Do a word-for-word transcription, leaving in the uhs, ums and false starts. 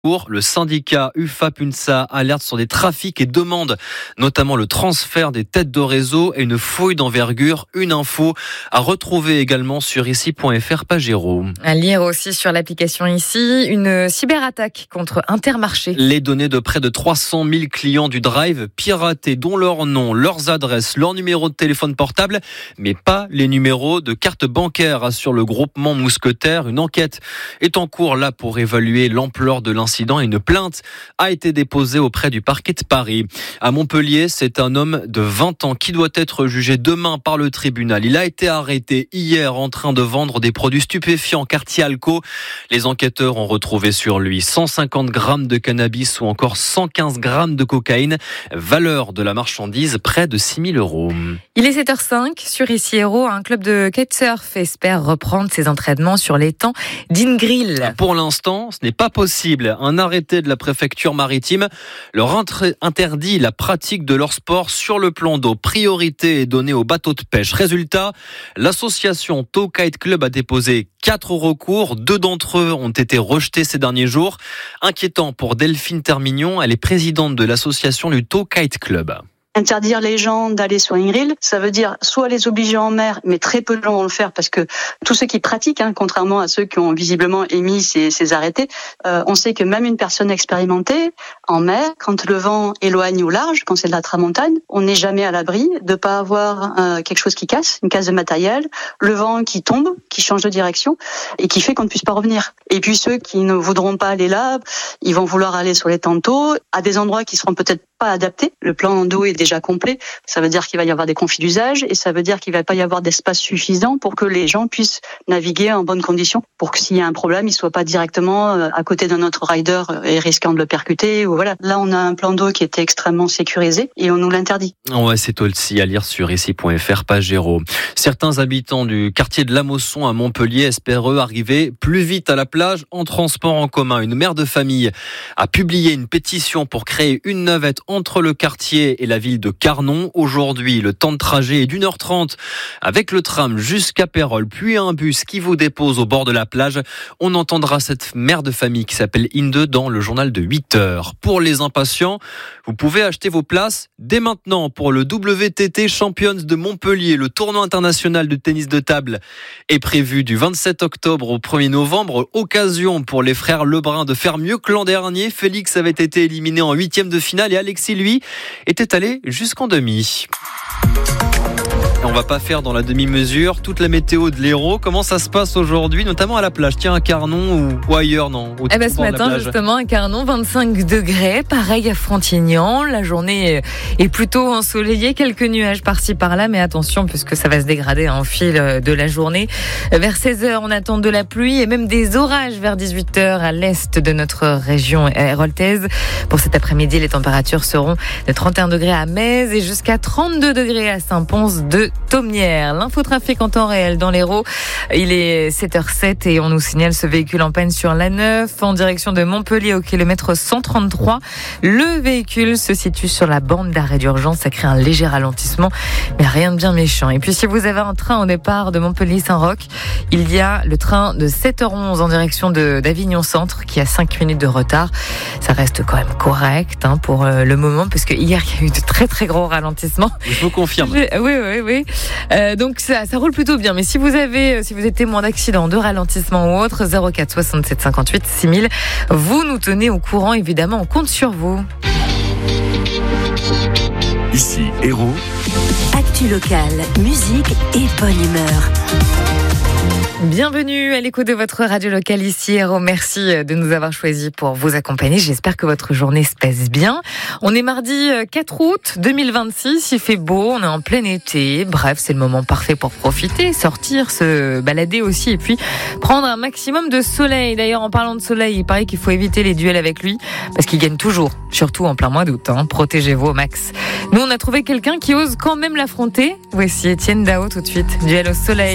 Le syndicat U F A P U N S A alerte sur des trafics et demande notamment le transfert des têtes de réseau et une fouille d'envergure. Une info à retrouver également sur ici point f r page Héros. À lire aussi sur l'application ici, une cyberattaque contre Intermarché. Les données de près de trois cent mille clients du Drive piratés, dont leur nom, leurs adresses, leur numéro de téléphone portable, mais pas les numéros de carte bancaire, assure le groupement Mousquetaire. Une enquête est en cours là pour évaluer l'ampleur de l'incident. Une plainte a été déposée auprès du parquet de Paris. À Montpellier, c'est un homme de vingt ans qui doit être jugé demain par le tribunal. Il a été arrêté hier en train de vendre des produits stupéfiants quartier Alco. Les enquêteurs ont retrouvé sur lui cent cinquante grammes de cannabis ou encore cent quinze grammes de cocaïne. Valeur de la marchandise, près de six mille euros. Il est sept heures cinq sur Ici Héros. Un club de kitesurf espère reprendre ses entraînements sur l'étang d'Ingrill. Pour l'instant, ce n'est pas possible. Un arrêté de la préfecture maritime leur interdit la pratique de leur sport sur le plan d'eau. Priorité est donnée aux bateaux de pêche. Résultat, l'association Tow Kite Club a déposé quatre recours. Deux d'entre eux ont été rejetés ces derniers jours. Inquiétant pour Delphine Termignon, elle est présidente de l'association du Tow Kite Club. Interdire les gens d'aller sur Ingrill, ça veut dire soit les obliger en mer, mais très peu de gens vont le faire parce que tous ceux qui pratiquent, hein, contrairement à ceux qui ont visiblement émis ces, ces arrêtés, euh, on sait que même une personne expérimentée en mer, quand le vent éloigne au large, quand c'est de la tramontane, on n'est jamais à l'abri de pas avoir euh, quelque chose qui casse, une casse de matériel, le vent qui tombe, qui change de direction et qui fait qu'on ne puisse pas revenir. Et puis ceux qui ne voudront pas aller là, ils vont vouloir aller sur les tantôt à des endroits qui seront peut-être pas adaptés. Le plan d'eau est déjà complet. Ça veut dire qu'il va y avoir des conflits d'usage et ça veut dire qu'il va pas y avoir d'espace suffisant pour que les gens puissent naviguer en bonnes conditions, pour que s'il y a un problème, ils soient pas directement à côté d'un autre rider et risquant de le percuter. Ou voilà. Là, on a un plan d'eau qui était extrêmement sécurisé et on nous l'interdit. Ouais, c'est aussi à lire sur ici point f r page Héros. Certains habitants du quartier de Lamosson à Montpellier espèrent eux arriver plus vite à la plage en transport en commun. Une mère de famille a publié une pétition pour créer une navette entre le quartier et la ville de Carnon. Aujourd'hui, le temps de trajet est d'une heure trente avec le tram jusqu'à Pérols, puis un bus qui vous dépose au bord de la plage. On entendra cette mère de famille qui s'appelle Inde dans le journal de huit heures. Pour les impatients, vous pouvez acheter vos places dès maintenant pour le W T T Champions de Montpellier. Le tournoi international de tennis de table est prévu du vingt-sept octobre au premier novembre. Occasion pour les frères Lebrun de faire mieux que l'an dernier. Félix avait été éliminé en huitième de finale et Alexis, lui, était allé jusqu'en demi. On va pas faire dans la demi-mesure toute la météo de l'Hérault. Comment ça se passe aujourd'hui, notamment à la plage? Tiens, à Carnon ou, ou ailleurs, non? Eh ben, ce matin, justement, à Carnon, vingt-cinq degrés. Pareil à Frontignan. La journée est plutôt ensoleillée. Quelques nuages par-ci, par-là. Mais attention, puisque ça va se dégrader en fil de la journée. Vers seize heures, on attend de la pluie et même des orages vers dix-huit heures à l'est de notre région héroltaise. Pour cet après-midi, les températures seront de trente et un degrés à Metz et jusqu'à trente-deux degrés à Saint-Pons de Thaumières. L'infotrafic en temps réel dans l'Hérault. Il est sept heures sept et on nous signale ce véhicule en panne sur l'A neuf en direction de Montpellier au kilomètre cent trente-trois. Le véhicule se situe sur la bande d'arrêt d'urgence. Ça crée un léger ralentissement, mais rien de bien méchant. Et puis si vous avez un train au départ de Montpellier-Saint-Roch, il y a le train de sept heures onze en direction de, d'Avignon Centre qui a cinq minutes de retard. Ça reste quand même correct hein, pour euh, le moment, parce que hier il y a eu de très très gros ralentissements. Je vous confirme. Oui, oui, oui. Euh, donc ça, ça roule plutôt bien. Mais si vous avez, si vous êtes témoin d'accident, de ralentissement ou autre, zéro quatre soixante-sept cinquante-huit six mille, vous nous tenez au courant. Évidemment, on compte sur vous. Ici Héros. Actu locale, musique et bonne humeur. Bienvenue à l'écoute de votre radio locale ici Héros. Merci de nous avoir choisis pour vous accompagner. J'espère que votre journée se passe bien. On est mardi quatre août deux mille vingt-six. Il fait beau, on est en plein été. Bref, c'est le moment parfait pour profiter, sortir, se balader aussi et puis prendre un maximum de soleil. D'ailleurs, en parlant de soleil, il paraît qu'il faut éviter les duels avec lui parce qu'il gagne toujours, surtout en plein mois d'août. Hein. Protégez-vous au max. Nous, on a trouvé quelqu'un qui ose quand même l'affronter. Voici Étienne Dao tout de suite. Duel au soleil.